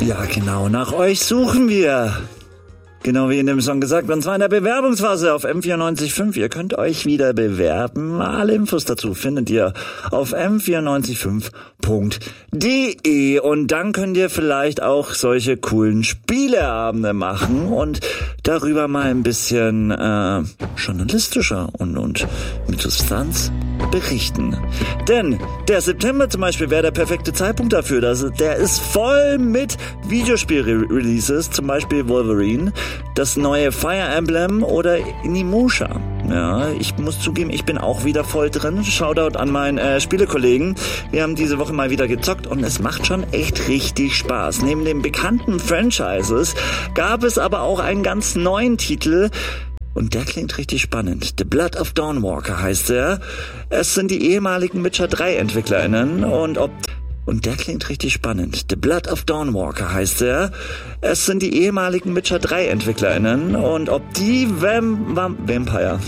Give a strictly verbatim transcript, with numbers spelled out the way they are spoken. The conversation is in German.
Ja, genau, nach euch suchen wir. Genau wie in dem Song gesagt, und zwar in der Bewerbungsphase auf M vierundneunzig Punkt fünf. Ihr könnt euch wieder bewerben. Alle Infos dazu findet ihr auf m vierundneunzig Punkt fünf Punkt de. Und dann könnt ihr vielleicht auch solche coolen Spieleabende machen und darüber mal ein bisschen äh, journalistischer und, und mit Substanz berichten. Denn der September zum Beispiel wäre der perfekte Zeitpunkt dafür. Das, der ist voll mit Videospiel-Releases, zum Beispiel Wolverine, das neue Fire Emblem oder Onimusha. Ja, ich muss zugeben, ich bin auch wieder voll drin. Shoutout an meinen äh, Spielekollegen. Wir haben diese Woche mal wieder gezockt und es macht schon echt richtig Spaß. Neben den bekannten Franchises gab es aber auch einen ganz neuen Titel, und der klingt richtig spannend. The Blood of Dawnwalker heißt er. Es sind die ehemaligen Witcher drei EntwicklerInnen und ob Und der klingt richtig spannend. The Blood of Dawnwalker heißt er. Es sind die ehemaligen Witcher drei EntwicklerInnen und ob die Vam Vam Vampire